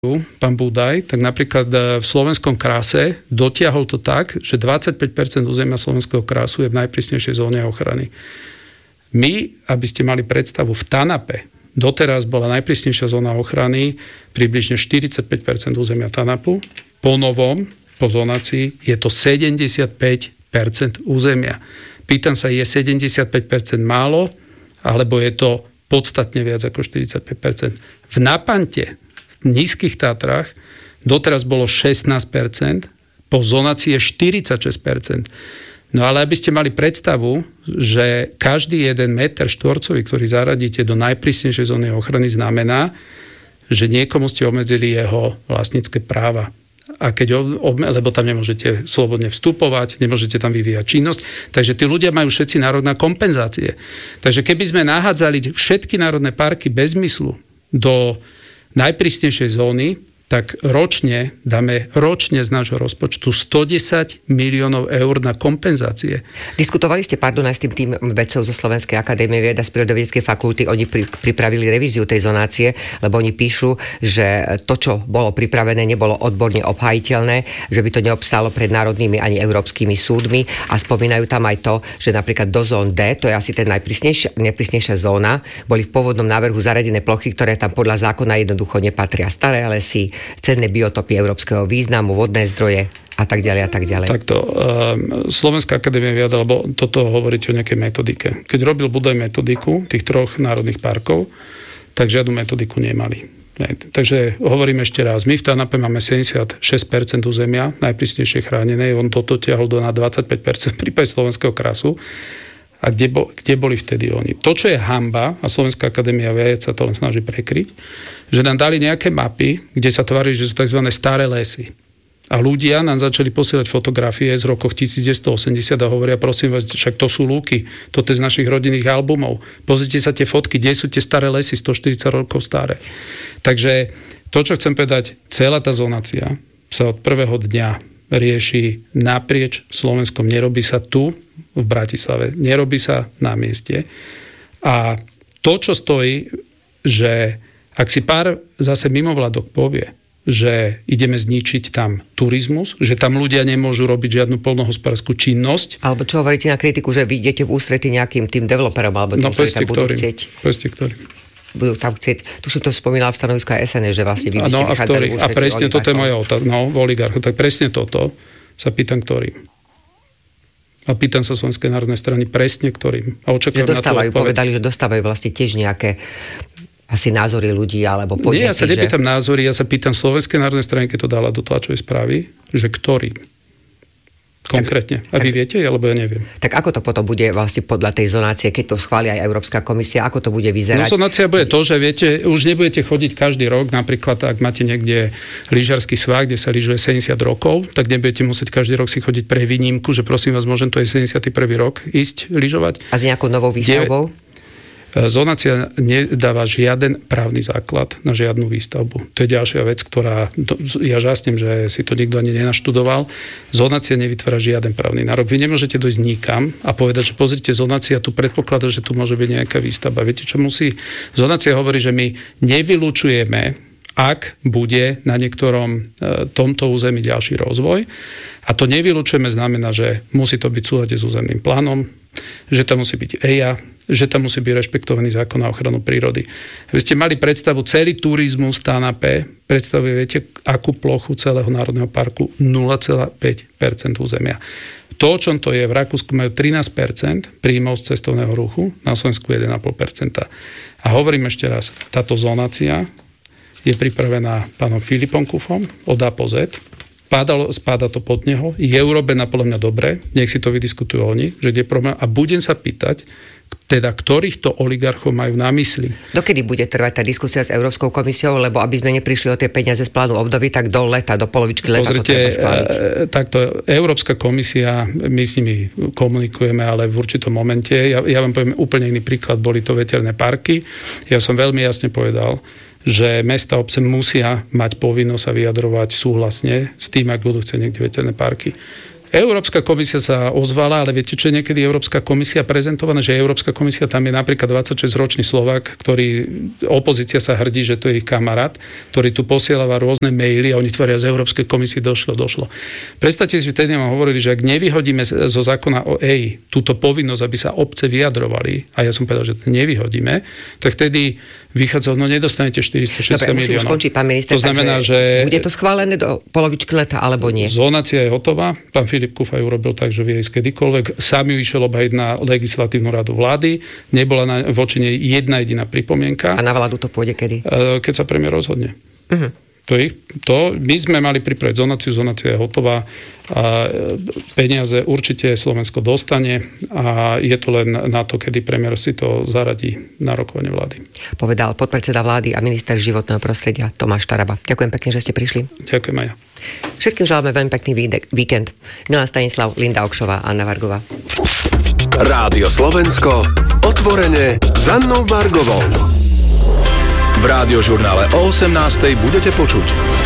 pán Budaj, tak napríklad v Slovenskom kráse dotiahol to tak, že 25% územia Slovenského krásu je v najprísnejšej zóne ochrany. My, aby ste mali predstavu, v TANAPe doteraz bola najprísnejšia zóna ochrany približne 45% územia TANAPu. Po novom, po zonácii, je to 75% územia. Pýtam sa, je 75% málo, alebo je to podstatne viac ako 45%? V Napante, v nízkych Tatrách, doteraz bolo 16%, po zonácii je 46%. No ale aby ste mali predstavu, že každý 1 meter štvorcový, ktorý zaradíte do najprísnejšej zóny ochrany, znamená, že niekomu ste obmedzili jeho vlastnícke práva. A lebo tam nemôžete slobodne vstupovať, nemôžete tam vyvíjať činnosť. Takže tí ľudia majú všetci nárok na kompenzácie. Takže keby sme nahádzali všetky národné parky bez zmyslu do najprísnejšej zóny, tak dáme ročne z nášho rozpočtu 110 miliónov eur na kompenzácie. Diskutovali ste, aj s tým vedcov zo Slovenskej akadémie vied a z Prírodovedeckej fakulty, oni pripravili revíziu tej zonácie, lebo oni píšu, že to, čo bolo pripravené, nebolo odborne obhajiteľné, že by to neobstálo pred národnými ani európskymi súdmi a spomínajú tam aj to, že napríklad do zón D, to je asi ten najprísnejšia zóna, boli v pôvodnom návrhu zaradené plochy, ktoré tam podľa zákona jednoducho nepatria. Staré lesy, cenné biotopy európskeho významu, vodné zdroje a tak ďalej a tak ďalej. Takto. Slovenská akadémia vied, alebo toto hovoríte o nejakej metodike. Keď robil Budaj metodiku tých 3 národných parkov, tak žiadnu metodiku nemali. Takže hovorím ešte raz, my v TANAPe máme 76% územia, najprísnejšie chránené, on toto tiahol na 25% v prípade Slovenského krasu. A kde boli vtedy oni? To, čo je hanba, a Slovenská akadémia vied sa to len snaží prekryť, že nám dali nejaké mapy, kde sa tvári, že sú tzv. Staré lesy. A ľudia nám začali posielať fotografie z rokov 1980 a hovoria, prosím vás, však to sú lúky, toto je z našich rodinných albumov. Pozrite sa tie fotky, kde sú tie staré lesy, 140 rokov staré. Takže to, čo chcem povedať, celá tá zonácia sa od prvého dňa rieši naprieč Slovenskom. Nerobí sa tu, v Bratislave. Nerobí sa na mieste. A to, čo stojí, že ak si pár zase mimovládok povie, že ideme zničiť tam turizmus, že tam ľudia nemôžu robiť žiadnu poľnohospodárskú činnosť. Alebo čo hovoríte na kritiku, že vy idete v ústretí nejakým tým developerom, alebo tým, ktorí tam budú chcieť. Budú tam chcieť. Tu som to spomínala v stanovisku SNS, že vlastne vy by ste vychádzali v ústretí. A presne toto je moja otázka. V oligarchu. Tak presne toto sa pýtam, ktorým. A pýtam sa Slovenskej národnej strany presne, ktorým. A očakávam na to odpoveď. Povedali, že dostávajú vlastne tiež nejaké asi názory ľudí, alebo podnety. Nie, ja sa nepýtam názory, ja sa pýtam Slovenskej národnej strany, keď to dala do tlačovej správy, že ktorým. Konkrétne. A vy viete, alebo ja neviem. Tak ako to potom bude vlastne podľa tej zonácie, keď to schváli aj Európska komisia, ako to bude vyzerať? No zonácia bude to, že viete, už nebudete chodiť každý rok, napríklad ak máte niekde lyžiarsky svah, kde sa lyžuje 70 rokov, tak nebudete musieť každý rok si chodiť pre výnimku, že prosím vás, môžem to je 71. rok ísť lyžovať. A s nejakou novou výstavbou? Zonácia nedáva žiaden právny základ na žiadnu výstavbu. To je ďalšia vec, ktorá, ja žasnem, že si to nikto ani nenaštudoval. Zonácia nevytvára žiaden právny nárok. Vy nemôžete dojsť nikam a povedať, že pozrite, zonácia tu predpokladá, že tu môže byť nejaká výstavba. Viete, čo musí? Zonácia hovorí, že my nevylučujeme, ak bude na niektorom tomto území ďalší rozvoj. A to nevylučujeme znamená, že musí to byť v súlade s územným plánom, že tam musí byť EIA, že tam musí byť rešpektovaný zákon na ochranu prírody. Vy ste mali predstavu, celý turizmus TANAPe predstavuje, viete, akú plochu celého národného parku? 0,5% územia. To, o čom to je, v Rakúsku majú 13% príjmov z cestovného ruchu, na Slovensku 1,5%. A hovorím ešte raz, táto zonácia je pripravená pánom Filipom Kufom od A po Z. Spáda to pod neho. Je urobená podľa mňa dobre. Nech si to vydiskutujú oni, že je problém. A budem sa pýtať, teda ktorých to oligarchov majú na mysli. Dokedy bude trvať tá diskusia s Európskou komisiou, lebo aby sme neprišli o tie peniaze z plánu obnovy, tak do leta, do polovičky leta to treba schváliť. Takto, Európska komisia, my s nimi komunikujeme, ale v určitom momente, ja vám poviem úplne iný príklad, boli to veterné parky. Ja som veľmi jasne povedal, že mesta, obce musia mať povinnosť sa vyjadrovať súhlasne s tým, ak budú chcieť niekde veterné parky. Európska komisia sa ozvala, ale viete, čo je niekedy Európska komisia prezentovaná, že Európska komisia, tam je napríklad 26-ročný Slovák, ktorý, opozícia sa hrdí, že to je ich kamarát, ktorý tu posielava rôzne maily a oni tvoria z Európskej komisie došlo. Predstavte si, vtedy nám hovorili, že ak nevyhodíme zo zákona o EI túto povinnosť, aby sa obce vyjadrovali, a ja som povedal, že to nevyhodíme, tak vtedy vychádza, nedostanete 460 miliónov. Skončí, pán minister, to znamená, že bude to schválené do polovičky leta, alebo nie? Zonácia je hotová. Pán Filip Kufaj urobil tak, že vie ísť kedykoľvek. Sám ju išiel obhajiť na legislatívnu radu vlády. Nebola voči nej jedna jediná pripomienka. A na vládu to pôjde kedy? Keď sa premiér rozhodne. My sme mali pripraviť zonácia je hotová a peniaze určite Slovensko dostane a je to len na to, kedy premiér si to zaradí na rokovanie vlády. Povedal podpredseda vlády a minister životného prostredia Tomáš Taraba. Ďakujem pekne, že ste prišli. Ďakujem aj ja. Všetkým želáme veľmi pekný víkend. Milan Stanislav, Linda Augšová, Anna Vargová. Rádio Slovensko, otvorene s Annou Vargovou. V Rádiožurnále o 18:00 budete počuť.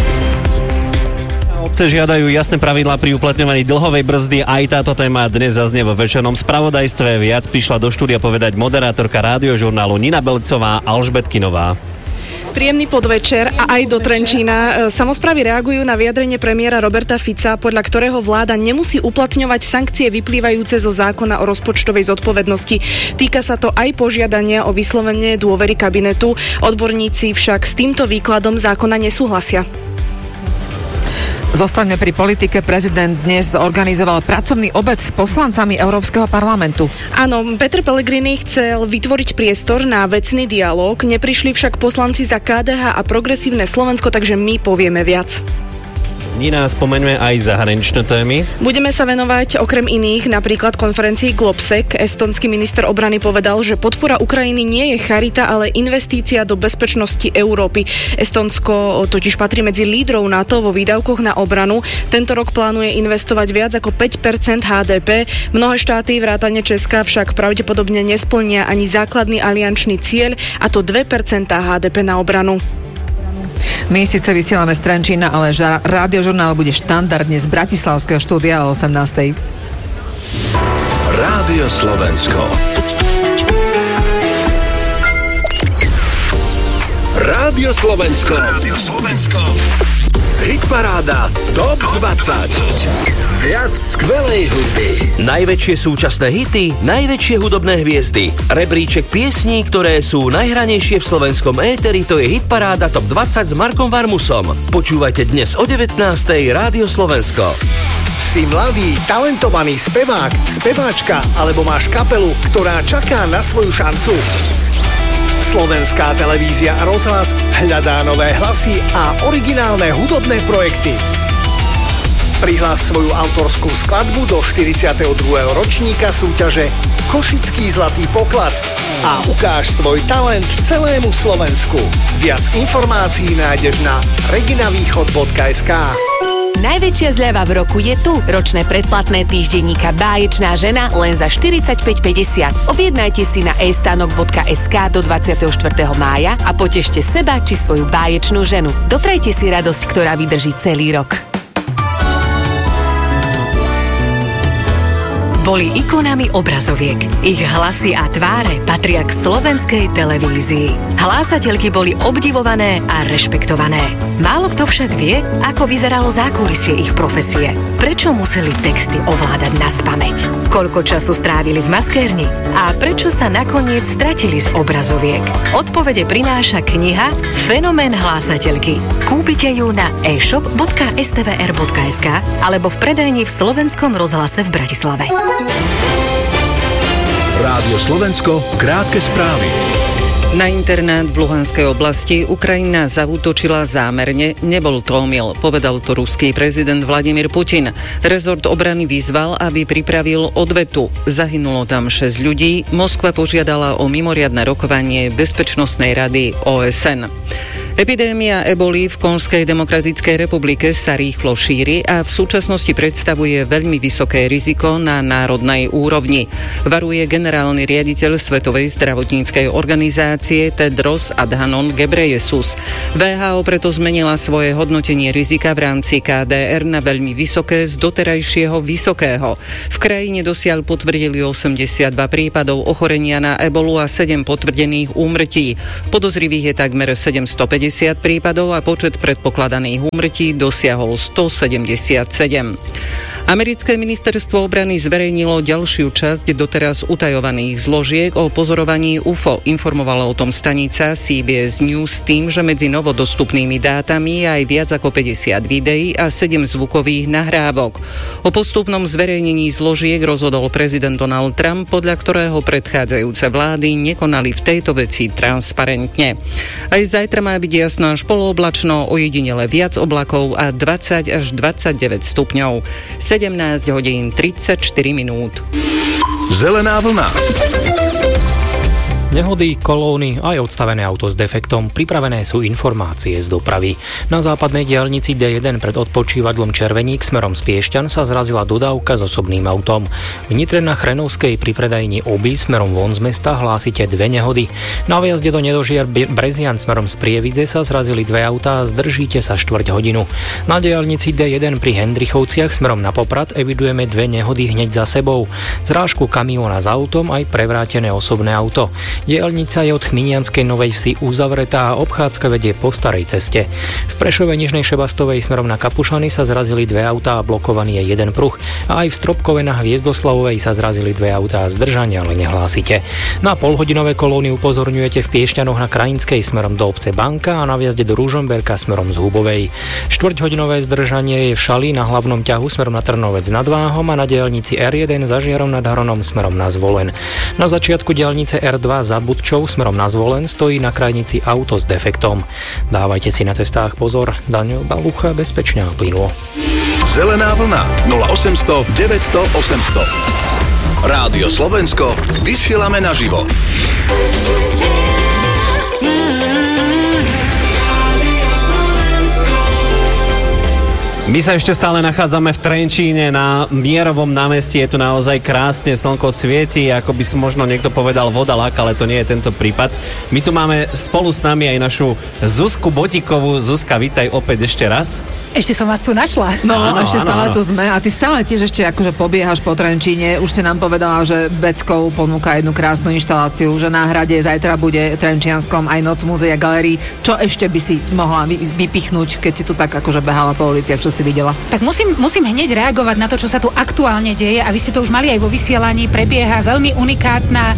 Obce žiadajú jasné pravidlá pri uplatňovaní dlhovej brzdy. Aj táto téma dnes zaznie vo večernom spravodajstve. Viac prišla do štúdia povedať moderátorka Rádiožurnálu Nina Belcová a Alžbetkinová. Príjemný podvečer a aj do Trenčína. Samosprávy reagujú na vyjadrenie premiéra Roberta Fica, podľa ktorého vláda nemusí uplatňovať sankcie vyplývajúce zo zákona o rozpočtovej zodpovednosti. Týka sa to aj požiadania o vyslovenie dôvery kabinetu. Odborníci však s týmto výkladom zákona nesúhlasia. Zostaňme pri politike. Prezident dnes organizoval pracovný obed s poslancami Európskeho parlamentu. Áno, Peter Pellegrini chcel vytvoriť priestor na vecný dialóg. Neprišli však poslanci za KDH a Progresívne Slovensko, takže my povieme viac. Nina, spomeňme aj zahraničné témy. Budeme sa venovať okrem iných napríklad konferencii Globsec. Estonský minister obrany povedal, že podpora Ukrajiny nie je charita, ale investícia do bezpečnosti Európy. Estonsko totiž patrí medzi lídrov NATO vo výdavkoch na obranu. Tento rok plánuje investovať viac ako 5% HDP. Mnohé štáty vrátane Česka však pravdepodobne nesplnia ani základný aliančný cieľ, a to 2% HDP na obranu. My síce vysielame z Trenčína, ale Rádiožurnál bude štandardne z bratislavského štúdia o 18:00. Rádio Slovensko. Rádio Slovensko. Rádio Slovensko. Hitparáda TOP 20. Viac skvelej hudby. Najväčšie súčasné hity, najväčšie hudobné hviezdy. Rebríček piesní, ktoré sú najhranejšie v slovenskom éteri, to je Hitparáda TOP 20 s Markom Varmusom. Počúvajte dnes o 19:00 Rádio Slovensko. Si mladý, talentovaný spevák, speváčka alebo máš kapelu, ktorá čaká na svoju šancu? Slovenská televízia a rozhlas hľadá nové hlasy a originálne hudobné projekty. Prihlás svoju autorskú skladbu do 42. ročníka súťaže Košický zlatý poklad a ukáž svoj talent celému Slovensku. Viac informácií nájdeš na reginavýchod.sk. Najväčšia zľava v roku je tu. Ročné predplatné týždenníka Báječná žena len za 45,50. Objednajte si na estanok.sk do 24. mája a potešte seba či svoju báječnú ženu. Doprajte si radosť, ktorá vydrží celý rok. Boli ikonami obrazoviek. Ich hlasy a tváre patria k slovenskej televízii. Hlásateľky boli obdivované a rešpektované. Málo kto však vie, ako vyzeralo zákulisie ich profesie. Prečo museli texty ovládať naspamäť? Koľko času strávili v maskérni? A prečo sa nakoniec stratili z obrazoviek? Odpovede prináša kniha Fenomén hlásateľky. Kúpite ju na e-shop.stvr.sk alebo v predajni v Slovenskom rozhlase v Bratislave. Rádio Slovensko, krátke správy. Na internát v Luhanskej oblasti Ukrajina zaútočila zámerne, nebol to omyl, povedal to ruský prezident Vladimír Putin. Rezort obrany vyzval, aby pripravil odvetu. Zahynulo tam 6 ľudí, Moskva požiadala o mimoriadne rokovanie Bezpečnostnej rady OSN. Epidémia eboli v Konžskej demokratickej republike sa rýchlo šíri a v súčasnosti predstavuje veľmi vysoké riziko na národnej úrovni. Varuje generálny riaditeľ Svetovej zdravotníckej organizácie Tedros Adhanom Ghebreyesus. WHO preto zmenila svoje hodnotenie rizika v rámci KDR na veľmi vysoké z doterajšieho vysokého. V krajine dosiaľ potvrdili 82 prípadov ochorenia na ebolu a 7 potvrdených úmrtí. Podozrivých je takmer 750 prípadov a počet predpokladaných úmrtí dosiahol 177. Americké ministerstvo obrany zverejnilo ďalšiu časť doteraz utajovaných zložiek o pozorovaní UFO. Informovala o tom stanica CBS News s tým, že medzi novodostupnými dátami je aj viac ako 50 videí a 7 zvukových nahrávok. O postupnom zverejnení zložiek rozhodol prezident Donald Trump, podľa ktorého predchádzajúce vlády nekonali v tejto veci transparentne. Aj zajtra má byť jasno až polooblačno, ojedinele viac oblakov a 20 až 29 stupňov. 17 hodín 34 minút. Zelená vlna. Nehody, kolóny aj odstavené auto s defektom, pripravené sú informácie z dopravy. Na západnej diaľnici D1 pred odpočívadlom Červeník smerom z Piešťan sa zrazila dodávka s osobným autom. V Nitre na Chrenovskej pri predajni Oby smerom von z mesta hlásite 2 nehody. Na vjazde do Nedožiar Brezian smerom z Prievidze sa zrazili 2 autá a zdržíte sa 4 hodinu. Na diaľnici D1 pri Hendrichovciach smerom na Poprad evidujeme 2 nehody hneď za sebou. Zrážku kamióna s autom aj prevrátené osobné auto. Diaľnica je od Chminianskej Novej Vsi uzavretá a obchádzka vedie po starej ceste. V Prešove Nižnej Šebastovej smerom na Kapušany sa zrazili 2 autá a blokovaný je 1 pruh. A aj v Stropkove na Hviezdoslavovej sa zrazili 2 autá a zdržania ale nehlásite. Na polhodinové kolóny upozorňujete v Piešťanoch na Krajinskej smerom do obce Banka a na vjazde do Ružomberka smerom z Hubovej. Štvrťhodinové zdržanie je v Šali na hlavnom ťahu smerom na Trnovec nad Váhom a na diaľnici R1 za Žiarom nad Hronom smerom na Zvolen. Na začiatku diaľnice R2 za Budčou smerom na Zvolen stojí na krajnici auto s defektom. Dávajte si na cestách pozor. Daniel Balucha, bezpečne a plynulo. Zelená vlna 0800 900 800. Rádio Slovensko, vysielame naživo. My sa ešte stále nachádzame v Trenčíne na Mierovom námestí. Je tu naozaj krásne, slnko svieti, ako by si možno niekto povedal voda láka, ale to nie je tento prípad. My tu máme spolu s nami aj našu Zuzku Botikovú. Zuzka, vítaj opäť ešte raz. Ešte som vás tu našla. No, ešte stále tu sme a ty stále tiež ešte akože pobiehaš po Trenčíne. Už si nám povedala, že Beckov ponúka jednu krásnu inštaláciu, že na hrade zajtra bude Trenčianskom aj Noc múzea galérií. Čo ešte by si mohla vypichnúť, keď si tu tak akože behala po uliciach, čo si videla? Tak musím hneď reagovať na to, čo sa tu aktuálne deje a vy ste to už mali aj vo vysielaní. Prebieha veľmi unikátna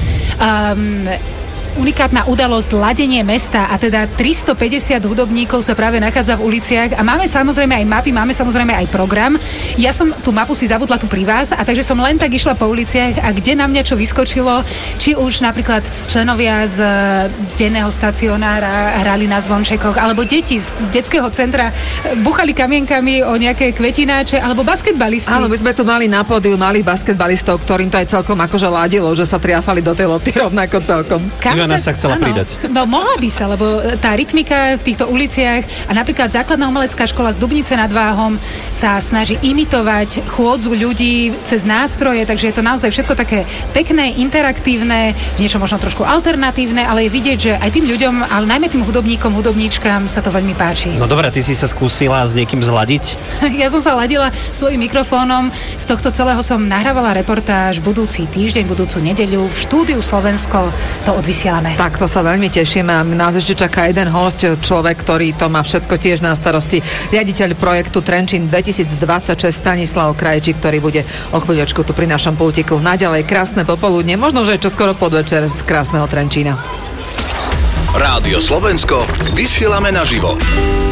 udalosť ladenie mesta a teda 350 hudobníkov sa práve nachádza v uliciach a máme samozrejme aj mapy, máme samozrejme aj program. Ja som tú mapu si zabudla tu pri vás a takže som len tak išla po uliciach a kde na mňa čo vyskočilo, či už napríklad členovia z denného stacionára hrali na zvončekoch, alebo deti z detského centra buchali kamienkami o nejaké kvetináče, alebo basketbalisti. Áno, my sme tu mali na pódiu malých basketbalistov, ktorým to aj celkom akože ladilo, že sa triafali do tej lopty rovnako celkom. Ivana sa chcela pridať. No mohla by sa, lebo tá rytmika v týchto uliciach a napríklad základná umelecká škola z Dubnice nad Váhom sa snaží imitovať chôdzu ľudí cez nástroje, takže je to naozaj všetko také pekné, interaktívne, v niečom možno trošku alternatívne, ale je vidieť, že aj tým ľuďom, ale najmä tým hudobníkom, hudobníčkam sa to veľmi páči. No dobré, ty si sa skúsila s niekým zladiť? Ja som sa ladila svojím mikrofónom, z tohto celého som nahrávala reportáž budúci týždeň, budúcu nedeľu v štúdiu Slovensko to odvysiela. Tak to sa veľmi tešíme a nás ešte čaká jeden hosť, človek, ktorý to má všetko tiež na starosti, riaditeľ projektu Trenčín 2026 Stanislav Krajčík, ktorý bude o chvíľočku tu pri našom pultiku. Naďalej krásne popoludne, možno, že čo skoro podvečer z krásneho Trenčína. Rádio Slovensko, vysielame naživo.